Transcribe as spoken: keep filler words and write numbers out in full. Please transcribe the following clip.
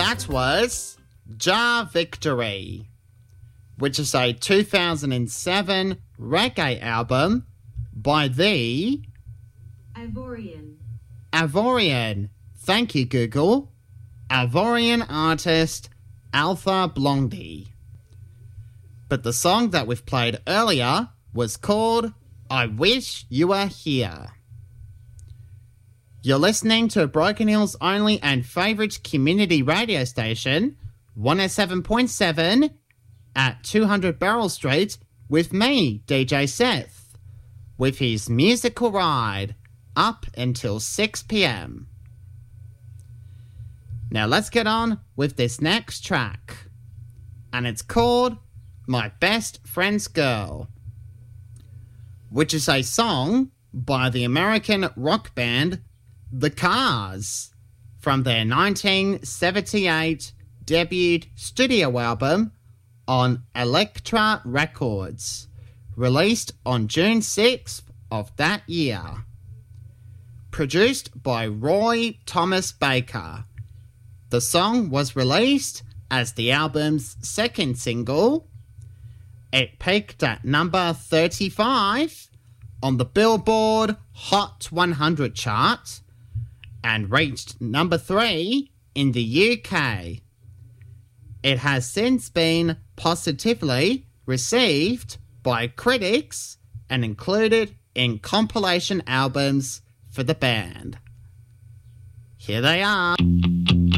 that was Jar Victory, which is a two thousand seven reggae album by the Ivorian. Ivorian. Thank you, Google. Ivorian artist Alpha Blondy. But the song that we've played earlier was called I Wish You Were Here. You're listening to Broken Hill's only and favourite community radio station, one oh seven point seven at two hundred Beryl Street with me, D J Seth, with his musical ride up until six p.m. Now let's get on with this next track, and it's called My Best Friend's Girl, which is a song by the American rock band The Cars from their nineteen seventy-eight debut studio album on Elektra Records, released on June sixth of that year. Produced by Roy Thomas Baker, the song was released as the album's second single. It peaked at number thirty-five on the Billboard Hot one hundred chart and reached number three in the U K. It has since been positively received by critics and included in compilation albums for the band. Here they are.